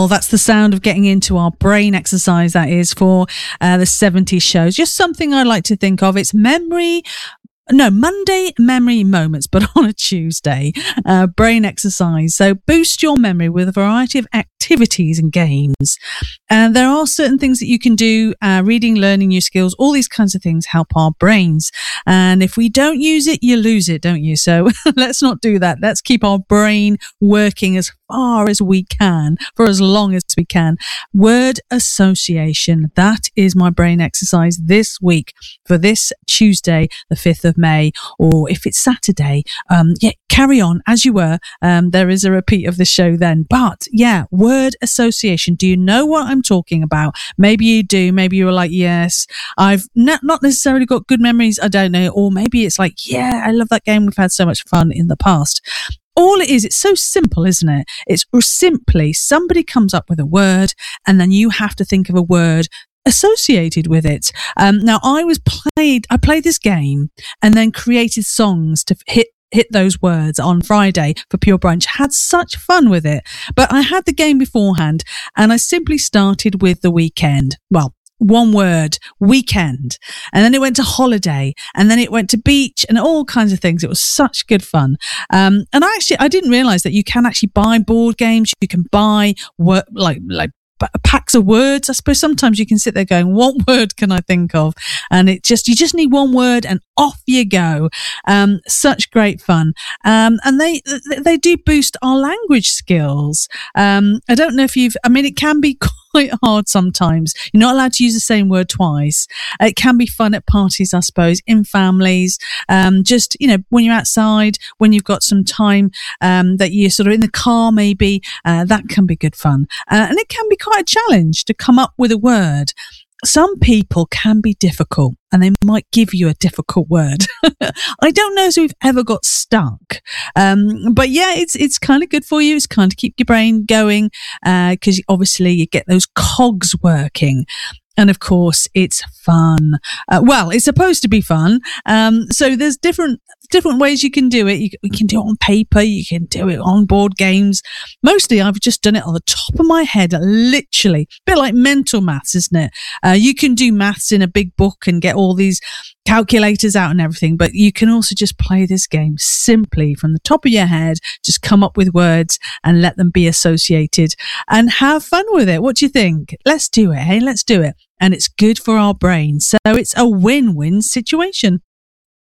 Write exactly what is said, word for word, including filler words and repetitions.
that's the sound of getting into our brain exercise, that is, for uh, the seventies shows. Just something I like to think of. It's memory... No, Monday memory moments, but on a Tuesday, uh, brain exercise. So boost your memory with a variety of activities and games. And there are certain things that you can do, uh, reading, learning new skills, all these kinds of things help our brains. And if we don't use it, you lose it, don't you? So let's not do that. Let's keep our brain working as far as we can for as long as we can. Word association. That is my brain exercise this week for this Tuesday, the fifth of May, or if it's Saturday, um, yeah, carry on as you were. Um, there is a repeat of the show then. But yeah, word association. Do you know what I'm talking about? Maybe you do. Maybe you were like, yes, I've not, not necessarily got good memories. I don't know. Or maybe it's like, yeah, I love that game. We've had so much fun in the past. All it is, it's so simple, isn't it? It's simply somebody comes up with a word and then you have to think of a word associated with it. Um, now, I was played, I played this game and then created songs to hit hit those words on Friday for Pure Brunch. Had such fun with it. But I had the game beforehand and I simply started with the weekend. Well, one word, weekend. And then it went to holiday and then it went to beach and all kinds of things. It was such good fun. Um, and I actually, I didn't realize that you can actually buy board games. You can buy work, like, like, packs of words. I suppose sometimes you can sit there going, what word can I think of? And it just, you just need one word and off you go. Um, such great fun. Um, and they, they do boost our language skills. Um, I don't know if you've, I mean, it can be quite hard sometimes. You're not allowed to use the same word twice. It can be fun at parties, I suppose, in families. Um, just, you know, when you're outside, when you've got some time, um, that you're sort of in the car, maybe, uh, that can be good fun. Uh, and it can be quite a challenge to come up with a word. Some people can be difficult and they might give you a difficult word. I don't know if we've ever got stuck. Um, but yeah, it's, it's kind of good for you. It's kind of keep your brain going, uh, cause obviously you get those cogs working. And of course, it's fun. Uh, well, it's supposed to be fun. Um, so there's different different ways you can do it. You, you can do it on paper. You can do it on board games. Mostly, I've just done it on the top of my head, literally. A bit like mental maths, isn't it? Uh, you can do maths in a big book and get all these calculators out and everything, but you can also just play this game simply from the top of your head. Just come up with words and let them be associated and have fun with it. What do you think? Let's do it. Hey, let's do it. And it's good for our brain. So it's a win-win situation.